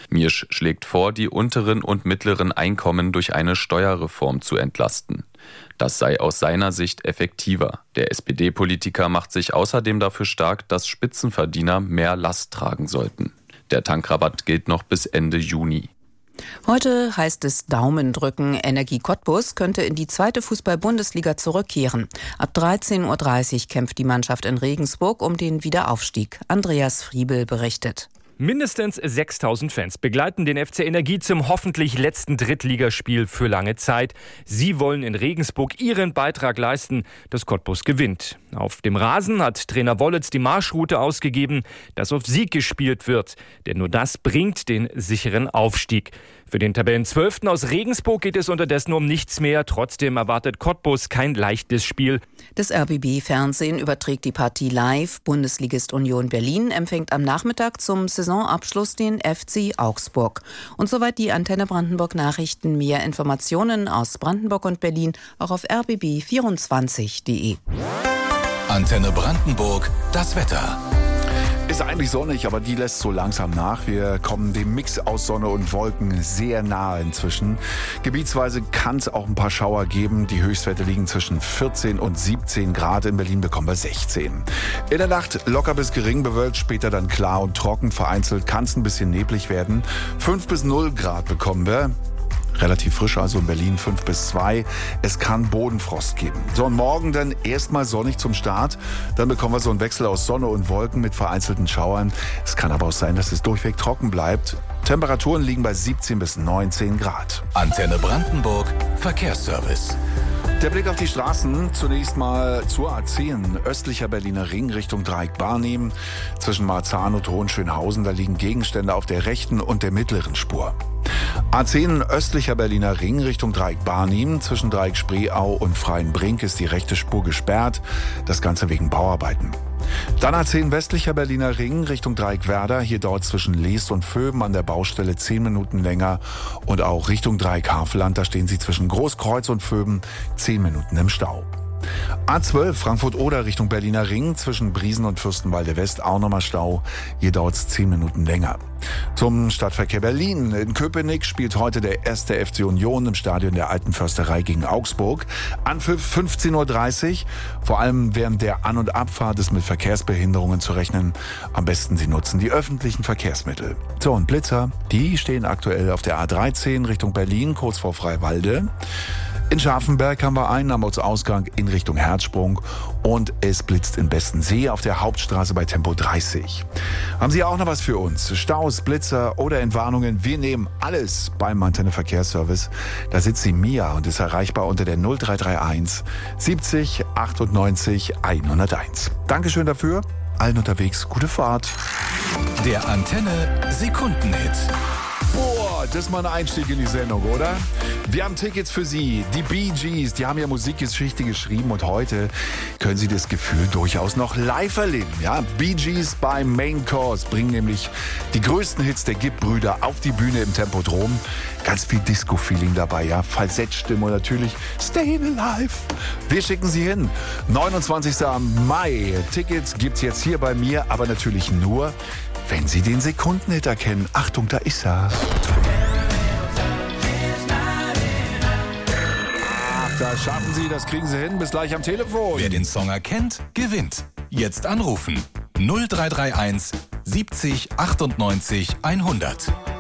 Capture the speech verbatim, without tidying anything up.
Miersch schlägt vor, die unteren und mittleren Einkommen durch eine Steuerreform zu entlasten. Das sei aus seiner Sicht effektiver. Der S P D-Politiker macht sich außerdem dafür stark, dass Spitzenverdiener mehr Last tragen sollten. Der Tankrabatt gilt noch bis Ende Juni. Heute heißt es Daumen drücken. Energie Cottbus könnte in die zweite Fußball-Bundesliga zurückkehren. Ab dreizehn Uhr dreißig kämpft die Mannschaft in Regensburg um den Wiederaufstieg. Andreas Friebel berichtet. Mindestens sechstausend Fans begleiten den F C Energie zum hoffentlich letzten Drittligaspiel für lange Zeit. Sie wollen in Regensburg ihren Beitrag leisten, dass Cottbus gewinnt. Auf dem Rasen hat Trainer Wollitz die Marschroute ausgegeben, dass auf Sieg gespielt wird. Denn nur das bringt den sicheren Aufstieg. Für den Tabellenzwölften aus Regensburg geht es unterdessen um nichts mehr. Trotzdem erwartet Cottbus kein leichtes Spiel. Das R B B-Fernsehen überträgt die Partie live. Bundesligist Union Berlin empfängt am Nachmittag zum Saisonabschluss den F C Augsburg. Und soweit die Antenne Brandenburg Nachrichten. Mehr Informationen aus Brandenburg und Berlin auch auf r b b vierundzwanzig punkt d e. Antenne Brandenburg, das Wetter. Ist eigentlich sonnig, aber die lässt so langsam nach. Wir kommen dem Mix aus Sonne und Wolken sehr nahe inzwischen. Gebietsweise kann es auch ein paar Schauer geben. Die Höchstwerte liegen zwischen vierzehn und siebzehn Grad. In Berlin bekommen wir sechzehn. In der Nacht locker bis gering bewölkt, später dann klar und trocken. Vereinzelt kann es ein bisschen neblig werden. fünf bis null Grad bekommen wir. Relativ frisch, also in Berlin fünf bis zwei. Es kann Bodenfrost geben. So, und morgen dann erstmal sonnig zum Start. Dann bekommen wir so einen Wechsel aus Sonne und Wolken mit vereinzelten Schauern. Es kann aber auch sein, dass es durchweg trocken bleibt. Temperaturen liegen bei siebzehn bis neunzehn Grad. Antenne Brandenburg, Verkehrsservice. Der Blick auf die Straßen. Zunächst mal zur A zehn, östlicher Berliner Ring Richtung Dreieck-Barnim. Zwischen Marzahn und Hohenschönhausen, da liegen Gegenstände auf der rechten und der mittleren Spur. A zehn, östlicher Berliner Ring Richtung Dreieck-Barnim. Zwischen Dreieck-Spreeau und Freienbrink ist die rechte Spur gesperrt. Das Ganze wegen Bauarbeiten. Dann A zehn, westlicher Berliner Ring Richtung Dreieck-Werder. Hier dauert zwischen Leest und Vöben an der Baustelle zehn Minuten länger. Und auch Richtung Dreieck-Havelland, da stehen Sie zwischen Großkreuz und Vöben zehn Minuten im Stau. A zwölf, Frankfurt-Oder Richtung Berliner Ring, zwischen Briesen und Fürstenwalde West auch nochmal Stau. Hier dauert es zehn Minuten länger. Zum Stadtverkehr Berlin. In Köpenick spielt heute der erste F C Union im Stadion der Alten Försterei gegen Augsburg. Anpfiff fünfzehn Uhr dreißig. Vor allem während der An- und Abfahrt ist mit Verkehrsbehinderungen zu rechnen. Am besten Sie nutzen die öffentlichen Verkehrsmittel. So, und Blitzer, die stehen aktuell auf der A dreizehn Richtung Berlin, kurz vor Freiwalde. In Scharfenberg haben wir einen am Ortsausgang in Richtung Herzsprung und es blitzt in Bestensee auf der Hauptstraße bei Tempo dreißig. Haben Sie auch noch was für uns? Staus, Blitzer oder Entwarnungen? Wir nehmen alles beim Antenne Verkehrsservice. Da sitzt die Mia und ist erreichbar unter der null drei drei eins siebzig achtundneunzig hunderteins. Dankeschön dafür. Allen unterwegs gute Fahrt. Der Antenne Sekundenhit. Boah, das ist mal ein Einstieg in die Sendung, oder? Wir haben Tickets für Sie. Die Bee Gees, die haben ja Musikgeschichte geschrieben und heute können Sie das Gefühl durchaus noch live erleben. Ja, Bee Gees bei Main Course bringen nämlich die größten Hits der Gibb-Brüder auf die Bühne im Tempodrom. Ganz viel Disco-Feeling dabei, ja, Falsettstimme und natürlich Stayin' Alive. Wir schicken Sie hin. neunundzwanzigsten Mai. Tickets gibt's jetzt hier bei mir, aber natürlich nur, wenn Sie den Sekundenhit erkennen. Achtung, da ist er. Ach, das schaffen Sie, das kriegen Sie hin. Bis gleich am Telefon. Wer den Song erkennt, gewinnt. Jetzt anrufen. null drei drei eins siebzig achtundneunzig hundert.